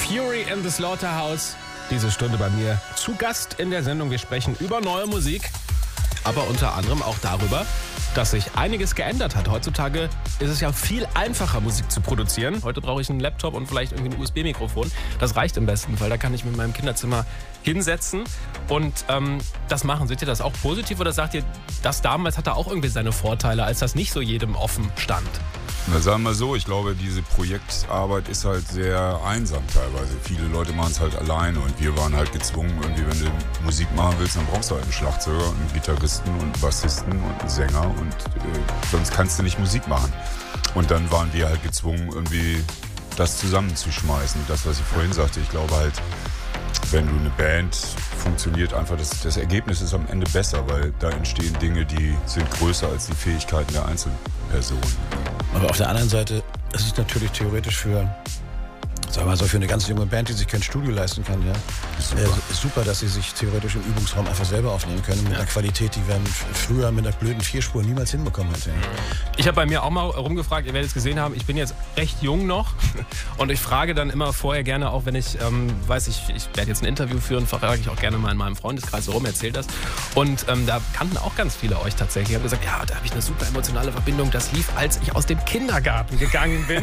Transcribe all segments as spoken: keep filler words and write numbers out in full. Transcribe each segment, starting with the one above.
Fury in the Slaughterhouse. Diese Stunde bei mir zu Gast in der Sendung. Wir sprechen über neue Musik, aber unter anderem auch darüber, dass sich einiges geändert hat. Heutzutage ist es ja viel einfacher, Musik zu produzieren. Heute brauche ich einen Laptop und vielleicht irgendwie ein U S B-Mikrofon. Das reicht im besten Fall. Da kann ich mich in meinem Kinderzimmer hinsetzen und ähm, das machen. Seht ihr das auch positiv oder sagt ihr, das damals hatte auch irgendwie seine Vorteile, als das nicht so jedem offen stand? Na, sagen wir so, ich glaube, diese Projektarbeit ist halt sehr einsam teilweise. Viele Leute machen es halt alleine und wir waren halt gezwungen, irgendwie, wenn du Musik machen willst, dann brauchst du halt einen Schlagzeuger, einen Gitarristen und einen Bassisten und einen Sänger und äh, sonst kannst du nicht Musik machen. Und dann waren wir halt gezwungen, irgendwie das zusammenzuschmeißen. Das, was ich vorhin sagte, ich glaube halt, wenn du eine Band funktioniert, einfach das, das Ergebnis ist am Ende besser, weil da entstehen Dinge, die sind größer als die Fähigkeiten der einzelnen Personen. Aber auf der anderen Seite ist es natürlich theoretisch für, sagen wir mal so, für eine ganz junge Band, die sich kein Studio leisten kann, ja, ist super. Äh, ist super, dass sie sich theoretisch im Übungsraum einfach selber aufnehmen können mit ja. einer Qualität, die wir früher mit einer blöden Vierspur niemals hinbekommen hätten. Ja. Ich habe bei mir auch mal rumgefragt, ihr werdet es gesehen haben, ich bin jetzt recht jung noch und ich frage dann immer vorher gerne, auch wenn ich ähm, weiß, ich, ich werde jetzt ein Interview führen, frage ich auch gerne mal in meinem Freundeskreis so rum, erzähl das. Und ähm, da kannten auch ganz viele euch tatsächlich. Die haben gesagt, ja, da habe ich eine super emotionale Verbindung. Das lief, als ich aus dem Kindergarten gegangen bin.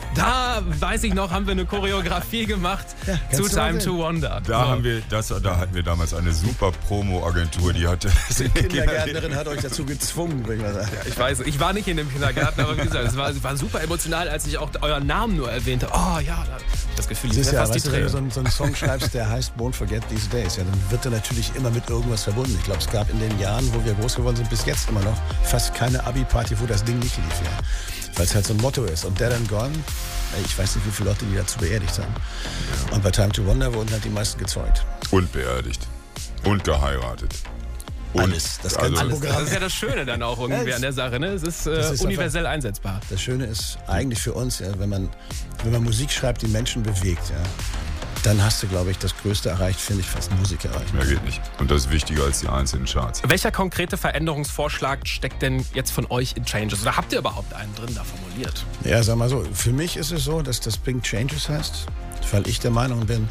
Da, weiß ich noch, haben wir eine Choreografie gemacht ja, zu Time to Wonder. Da, so. haben wir, das, da hatten wir damals eine super Promo-Agentur, die hatte... Die Kindergärtnerin hat euch dazu gezwungen, würde ich mal sagen. Ja, ich weiß, ich war nicht in dem Kindergarten, aber wie gesagt, es war, es war super emotional, als ich auch euren Namen nur erwähnte. Oh ja, das Gefühl, ich ja, fast weißt die du, wenn du so einen, so einen Song schreibst, der heißt Won't Forget These Days, ja, dann wird er natürlich immer mit irgendwas verbunden. Ich glaube, es gab in den Jahren, wo wir groß geworden sind, bis jetzt immer noch fast keine Abi-Party, wo das Ding nicht lief, ja. Weil es halt so ein Motto ist. Und Dead and Gone, ich weiß nicht, wie viele Leute die dazu beerdigt haben. Ja. Und bei Time to Wonder wurden halt die meisten gezeugt. Und beerdigt. Und geheiratet. Und alles, das ganze alles. Programm. Das ist ja das Schöne dann auch irgendwie ja, an der Sache. Ne? Es ist, äh, ist universell einfach einsetzbar. Das Schöne ist eigentlich für uns, ja, wenn man, wenn man Musik schreibt, die Menschen bewegt, ja, dann hast du, glaube ich, das Größte erreicht, finde ich, fast Musik erreicht. Mehr geht nicht. Und das ist wichtiger als die einzelnen Charts. Welcher konkrete Veränderungsvorschlag steckt denn jetzt von euch in Changes? Oder habt ihr überhaupt einen drin da formuliert? Ja, sag mal so, für mich ist es so, dass das Bring Changes heißt, weil ich der Meinung bin,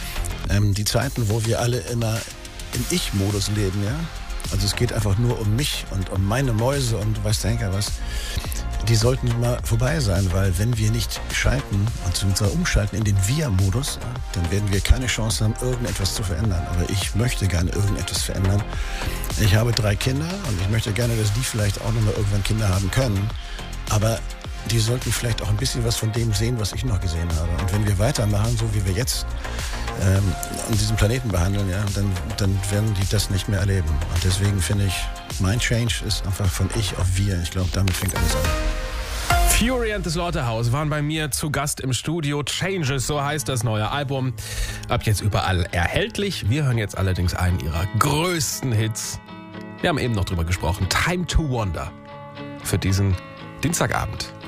ähm, die Zeiten, wo wir alle immer im Ich-Modus leben, ja, also es geht einfach nur um mich und um meine Mäuse und du weißt, Henker, was, die sollten mal vorbei sein, weil wenn wir nicht schalten und uns umschalten in den Wir-Modus, ja, dann werden wir keine Chance haben, irgendetwas zu verändern. Aber ich möchte gerne irgendetwas verändern. Ich habe drei Kinder und ich möchte gerne, dass die vielleicht auch nochmal irgendwann Kinder haben können. Aber die sollten vielleicht auch ein bisschen was von dem sehen, was ich noch gesehen habe. Und wenn wir weitermachen, so wie wir jetzt ähm, an diesem Planeten behandeln, ja, dann, dann werden die das nicht mehr erleben. Und deswegen finde ich, mein Change ist einfach von ich auf wir. Ich glaube, damit fängt alles an. Fury and the Slaughterhouse waren bei mir zu Gast im Studio. Changes, so heißt das neue Album. Ab jetzt überall erhältlich. Wir hören jetzt allerdings einen ihrer größten Hits. Wir haben eben noch drüber gesprochen. Time to Wonder. Für diesen Dienstagabend.